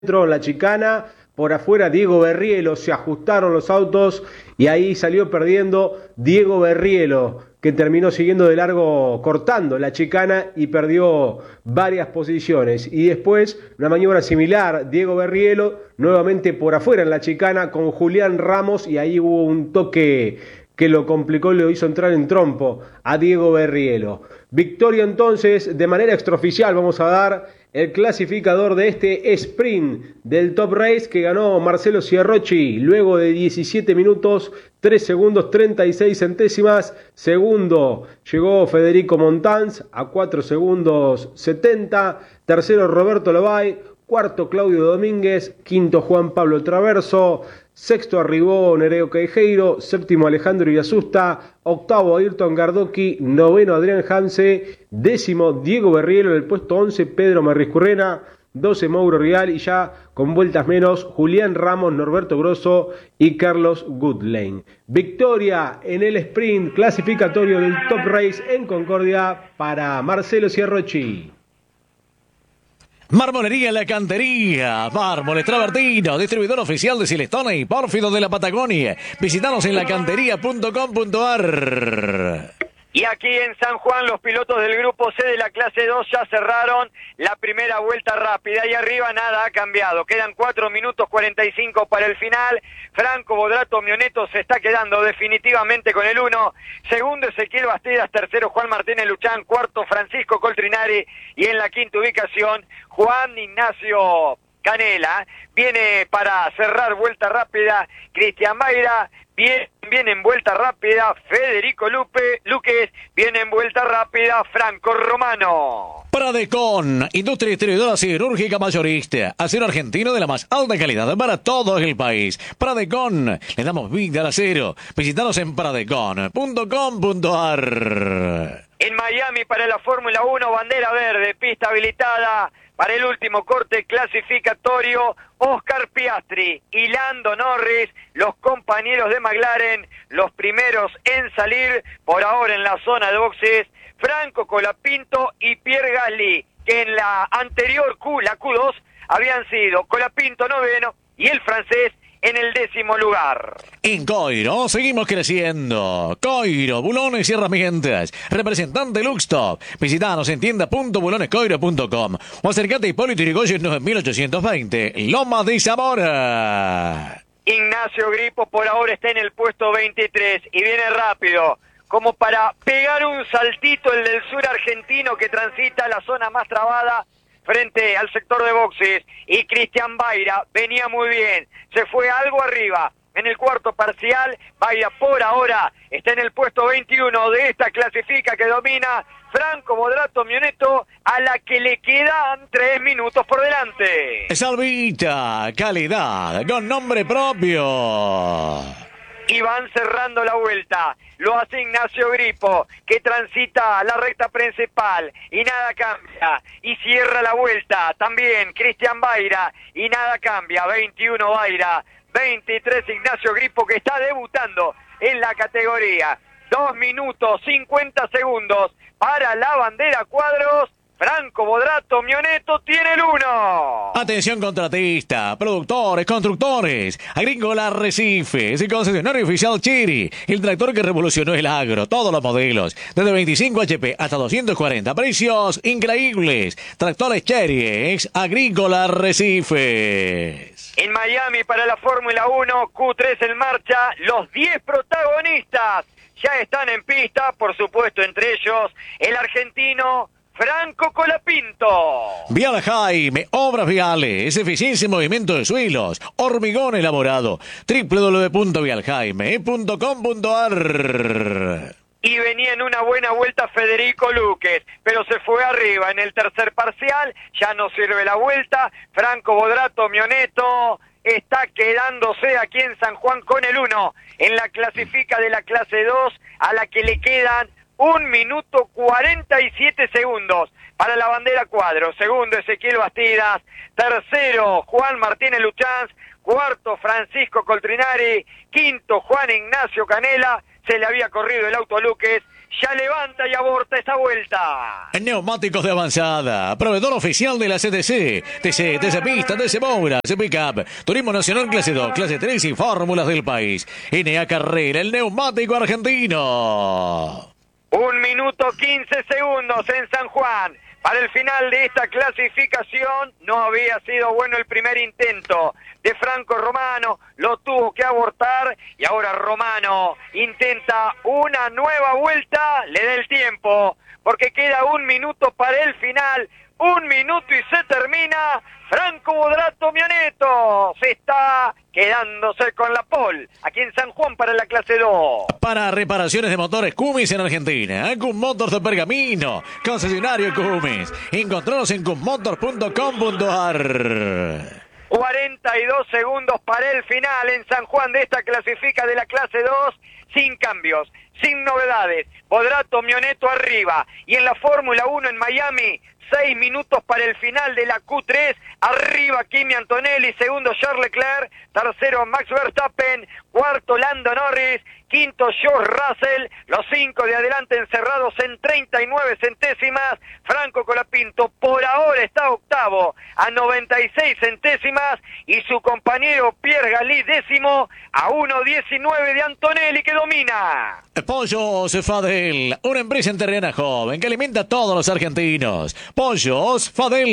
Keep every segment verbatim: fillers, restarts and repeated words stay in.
en la chicana, por afuera Diego Berrielo, se ajustaron los autos y ahí salió perdiendo Diego Berrielo, que terminó siguiendo de largo cortando la chicana y perdió varias posiciones. Y después, una maniobra similar, Diego Berrielo nuevamente por afuera en la chicana con Julián Ramos, y ahí hubo un toque que lo complicó y lo hizo entrar en trompo a Diego Berrielo. Victoria entonces, de manera extraoficial, vamos a dar el clasificador de este sprint del Top Race que ganó Marcelo Ciarrochi luego de diecisiete minutos, tres segundos, treinta y seis centésimas. Segundo llegó Federico Montanz a cuatro segundos setenta. Tercero Roberto Lobay. Cuarto Claudio Domínguez. Quinto Juan Pablo Traverso. Sexto arribó Nereo Queijeiro. Séptimo Alejandro Iasusta. Octavo Ayrton Gardoqui. Noveno Adrián Hanse. Décimo Diego Berrielo en el puesto once. Pedro Marriscurrena. doce Mauro Rial, y ya con vueltas menos Julián Ramos, Norberto Grosso y Carlos Goodlane. Victoria en el sprint clasificatorio del Top Race en Concordia para Marcelo Ciarrochi. Marmolería La Cantería, Mármoles Travertino, distribuidor oficial de Silestone y Pórfido de la Patagonia. Visítanos en lacantería punto com punto ar. Y aquí en San Juan los pilotos del grupo C de la clase dos ya cerraron la primera vuelta rápida y arriba nada ha cambiado. Quedan cuatro minutos cuarenta y cinco para el final. Franco Bodrato Mioneto se está quedando definitivamente con el uno. Segundo Ezequiel Bastidas, tercero Juan Martínez Luchán, cuarto Francisco Coltrinari y en la quinta ubicación Juan Ignacio Canela. Viene para cerrar vuelta rápida Cristian Mayra. Bien, viene en vuelta rápida Federico Lupe, Luques, viene en vuelta rápida Franco Romano. Pradecon, industria distribuidora cirúrgica mayorista, acero argentino de la más alta calidad para todo el país. Pradecon, le damos vida al acero. Visítanos en pradecon punto com punto ar. En Miami para la Fórmula uno, bandera verde, pista habilitada para el último corte clasificatorio. Oscar Piastri y Lando Norris, los compañeros de McLaren, los primeros en salir por ahora en la zona de boxes. Franco Colapinto y Pierre Gasly, que en la anterior Q, la Q dos, habían sido Colapinto noveno y el francés en el décimo lugar. En Coiro seguimos creciendo. Coiro, bulones y herramientas. Representante Luxtop. Visitanos en tienda punto bulones coiro punto com o acercate a Hipólito Yrigoyen nueve mil ochocientos veinte, Loma de Zamora. Ignacio Gripo por ahora está en el puesto veintitrés y viene rápido, como para pegar un saltito el del sur argentino que transita la zona más trabada frente al sector de boxes. Y Cristian Mayra venía muy bien, se fue algo arriba en el cuarto parcial. Mayra por ahora está en el puesto veintiuno de esta clasifica que domina Franco Bodrato Mioneto, a la que le quedan tres minutos por delante. Salvita, calidad con nombre propio. Y van cerrando la vuelta, lo hace Ignacio Gripo, que transita la recta principal y nada cambia, y cierra la vuelta también Cristian Mayra y nada cambia. Veintiuno Mayra, veintitrés Ignacio Gripo, que está debutando en la categoría. Dos minutos cincuenta segundos para la bandera cuadros. Franco Bodrato Mioneto tiene el uno. Atención contratista, productores, constructores, Agrícola Arrecifes, el concesionario oficial Chiri, el tractor que revolucionó el agro, todos los modelos, desde veinticinco H P hasta doscientos cuarenta, precios increíbles. Tractores Chiri, Agrícola Arrecifes. En Miami para la Fórmula uno, Q tres en marcha, los diez protagonistas ya están en pista, por supuesto entre ellos el argentino Franco Colapinto. Vial Jaime, obras viales, eficiencia en movimiento de suelos, hormigón elaborado, doble u doble u doble u punto vial jaime punto com punto ar. Y venía en una buena vuelta Federico Luques, pero se fue arriba en el tercer parcial, ya no sirve la vuelta. Franco Bodrato Mioneto está quedándose aquí en San Juan con el uno en la clasifica de la clase dos, a la que le quedan un minuto cuarenta y siete segundos para la bandera cuadro. Segundo Ezequiel Bastidas, tercero Juan Martínez Luchán, cuarto Francisco Coltrinari, quinto Juan Ignacio Canela. Se le había corrido el auto a Luques ya levanta y aborta esa vuelta. Neumáticos de avanzada, proveedor oficial de la C T C, T C, T C Pista, T C Moura, C Pickup, Turismo Nacional Clase dos, Clase tres y fórmulas del país. N A Carrera, el neumático argentino. Un minuto quince segundos en San Juan. Para el final de esta clasificación no había sido bueno el primer intento de Franco Romano, lo tuvo que abortar y ahora Romano intenta una nueva vuelta, le da el tiempo porque queda un minuto para el final, un minuto y se termina. Franco Bodrato Mioneto se está quedándose con la pole aquí en San Juan para la clase dos. Para reparaciones de motores Cummins en Argentina, Cum Motors de Pergamino, concesionario Cummins. Encontraros en cummotors punto com punto ar. cuarenta y dos segundos para el final en San Juan de esta clasifica de la clase dos, sin cambios, sin novedades. Bodrato Mioneto arriba y en la Fórmula uno en Miami, seis minutos para el final de la Q tres, arriba Kimi Antonelli, segundo Charles Leclerc, tercero Max Verstappen, cuarto Lando Norris, quinto George Russell, los cinco de adelante encerrados en treinta y nueve centésimas, Franco Colapinto por ahora está octavo a noventa y seis centésimas y su compañero Pierre Gasly décimo a uno diecinueve de Antonelli que domina. Pollos Fadel, una empresa enterrana joven que alimenta a todos los argentinos. Pollos Fadel.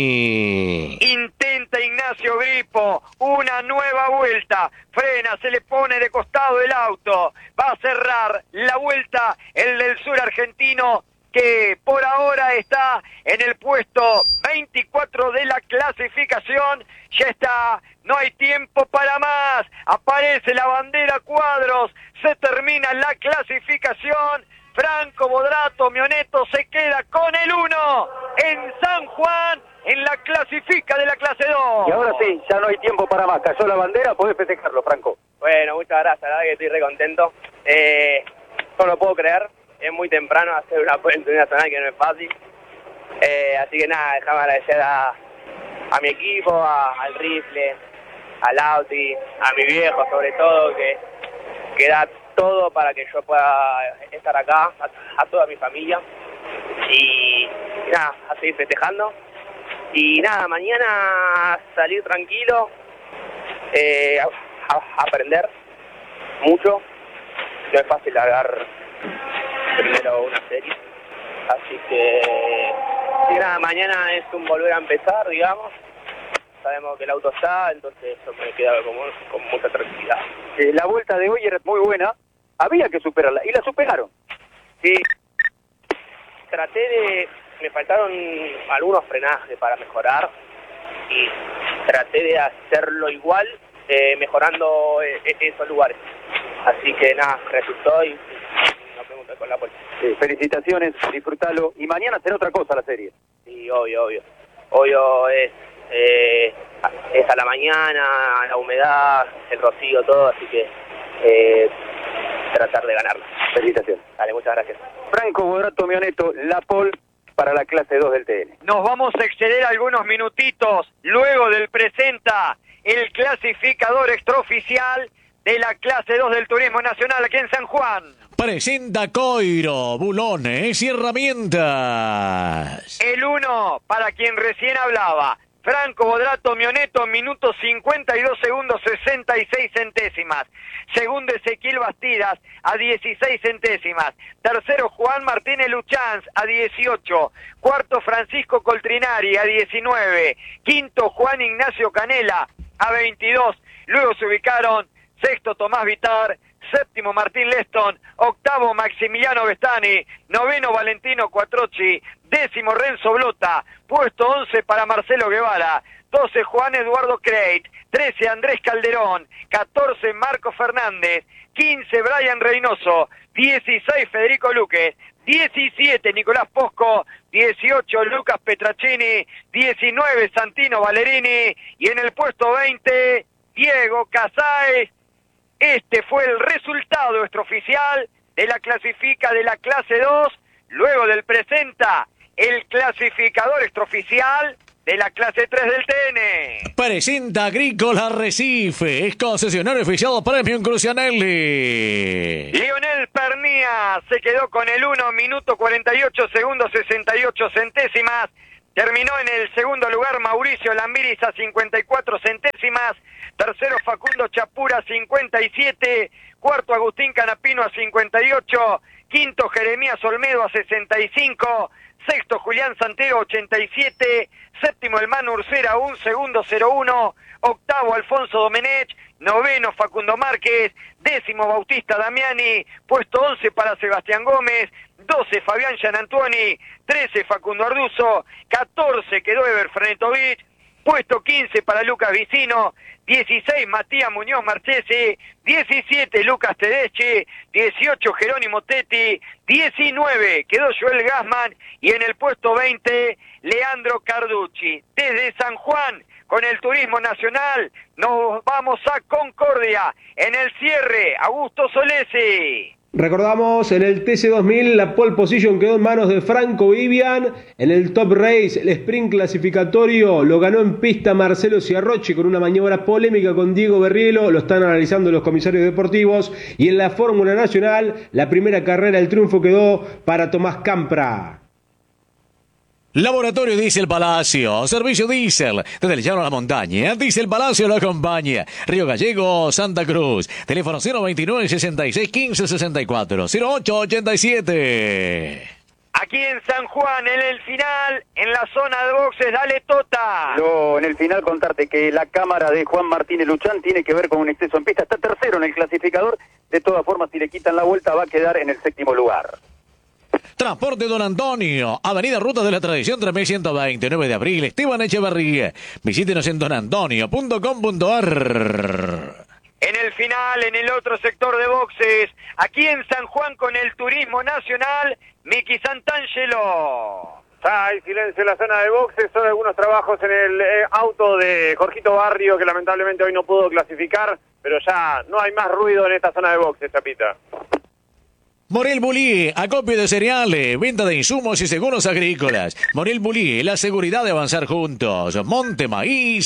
Intenta Ignacio Gripo una nueva vuelta, frena, se le pone de costado el auto, va a cerrar la vuelta el del sur argentino que por ahora está en el puesto veinticuatro de la clasificación, ya está, no hay tiempo para más, aparece la bandera cuadros, se termina la clasificación, Franco Bodrato Mioneto se queda con el uno en San Juan, en la clasifica de la clase dos. Y ahora sí, ya no hay tiempo para más, cayó la bandera, podés festejarlo, Franco. Bueno, muchas gracias, la verdad que estoy re contento. Eh, no lo puedo creer, es muy temprano hacer una prueba internacional que no es fácil. Eh, así que nada, déjame agradecer a, a mi equipo, a, al rifle, al Audi, a mi viejo sobre todo, que, que da todo para que yo pueda estar acá, a, a toda mi familia. Y, y nada, a seguir festejando. Y nada, mañana salir tranquilo, eh, a, a aprender mucho. No es fácil largar primero una serie. Así que, sí, nada, mañana es un volver a empezar, digamos. Sabemos que el auto está, entonces eso me queda como, con mucha tranquilidad. Eh, la vuelta de hoy era muy buena, había que superarla, y la superaron. Sí, traté de... Me faltaron algunos frenajes para mejorar y traté de hacerlo igual, eh, mejorando eh, esos lugares. Así que nada, resultó y no pregunté con la vuelta. Sí, felicitaciones, disfrutalo. Y mañana será otra cosa la serie. Sí, obvio, obvio. Obvio es, eh, es a la mañana, la humedad, el rocío, todo, así que eh, tratar de ganarla. Felicitaciones. Dale, muchas gracias. Franco Bodrato Mioneto, la pole para la clase dos del T N. Nos vamos a exceder algunos minutitos luego del presenta el clasificador extraoficial de la clase dos del Turismo Nacional aquí en San Juan. Presenta Coiro, bulones y herramientas. El uno, para quien recién hablaba, Franco Bodrato Mioneto, minuto cincuenta y dos segundos, sesenta y seis centésimas. Segundo, Ezequiel Bastidas, a dieciséis centésimas. Tercero, Juan Martínez Luchanz, a dieciocho. Cuarto, Francisco Coltrinari, a diecinueve. Quinto, Juan Ignacio Canela, a veintidós. Luego se ubicaron sexto, Tomás Vitar. Séptimo, Martín Leston. Octavo, Maximiliano Bestani. Noveno, Valentino Quattrocchi. Décimo, Renzo Blota. Puesto once para Marcelo Guevara. doce, Juan Eduardo Creit. trece, Andrés Calderón. catorce, Marco Fernández. quince, Brian Reynoso. dieciséis, Federico Luque. diecisiete, Nicolás Posco. dieciocho, Lucas Petraccini. diecinueve, Santino Valerini. Y en el puesto veinte, Diego Casáez. Este fue el resultado extraoficial de la clasifica de la clase dos. Luego del presenta el clasificador extraoficial de la clase tres del T N. Presenta Agrícola Recife, es concesionario oficial Premium Crucianelli. Lionel Pernía se quedó con el uno, minuto cuarenta y ocho segundos, sesenta y ocho centésimas. Terminó en el segundo lugar Mauricio Lambiris a cincuenta y cuatro centésimas. Tercero Facundo Chapura, cincuenta y siete. Cuarto Agustín Canapino a cincuenta y ocho. Quinto Jeremías Olmedo a sesenta y cinco. Sexto Julián Santero, ochenta y siete. Séptimo el Manu Ursera, un segundo cero uno. Octavo Alfonso Domenech. Noveno Facundo Márquez. Décimo Bautista Damiani. Puesto once para Sebastián Gómez. doce Fabián Gianantuoni. trece Facundo Arduzo. catorce quedó Eber Frenetovich. Puesto quince para Lucas Vicino. dieciséis Matías Muñoz Marchesi. diecisiete Lucas Tedeschi. dieciocho Jerónimo Tetti. diecinueve quedó Joel Gassman. Y en el puesto veinte Leandro Carducci. Desde San Juan, con el turismo nacional, nos vamos a Concordia. En el cierre, Augusto Solesi. Recordamos, en el T C dos mil la pole position quedó en manos de Franco Vivian. En el Top Race, el sprint clasificatorio lo ganó en pista Marcelo Ciarrochi con una maniobra polémica con Diego Berrielo. Lo están analizando los comisarios deportivos. Y en la Fórmula Nacional, la primera carrera, el triunfo quedó para Tomás Campra. Laboratorio Diesel Palacio, servicio diésel, desde el llano a la montaña, Diesel Palacio lo acompaña, Río Gallego, Santa Cruz, teléfono cero veintinueve, sesenta y seis, quince, sesenta y cuatro, cero ocho ochenta y siete. Aquí en San Juan, en el final, en la zona de boxes, dale Tota. Yo en el final contarte que la cámara de Juan Martínez Luchán tiene que ver con un exceso en pista, está tercero en el clasificador, de todas formas si le quitan la vuelta va a quedar en el séptimo lugar. Transporte Don Antonio, Avenida Ruta de la Tradición tres mil ciento veinte, nueve de abril, Esteban Echeverría. Visítenos en don antonio punto com punto a r. En el final, en el otro sector de boxes, aquí en San Juan con el turismo nacional, Miki Santangelo. Hay silencio en la zona de boxes, son algunos trabajos en el eh, auto de Jorgito Barrio que lamentablemente hoy no pudo clasificar, pero ya no hay más ruido en esta zona de boxes, Chapita. Morel Bulí, acopio de cereales, venta de insumos y seguros agrícolas. Morel Bulí, la seguridad de avanzar juntos. Monte Maíz,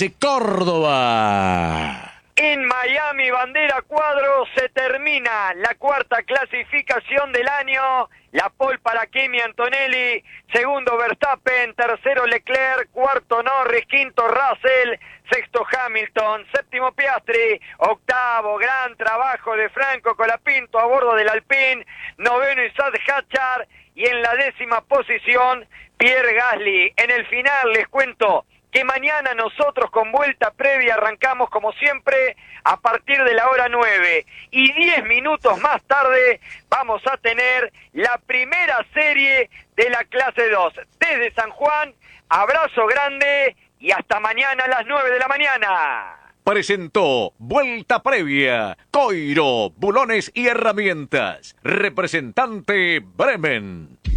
Córdoba. En Miami, bandera cuadro, se termina la cuarta clasificación del año. La pole para Kimi Antonelli, segundo Verstappen, tercero Leclerc, cuarto Norris, quinto Russell, sexto Hamilton, séptimo Piastri, octavo gran trabajo de Franco Colapinto a bordo del Alpine, noveno Isaac Hadjar y en la décima posición Pierre Gasly. En el final les cuento que mañana nosotros con vuelta previa arrancamos como siempre a partir de la hora nueve y diez minutos más tarde vamos a tener la primera serie de la clase dos. Desde San Juan, abrazo grande y hasta mañana a las nueve de la mañana. Presentó Vuelta Previa, Coiro, Bulones y Herramientas. Representante Bremen.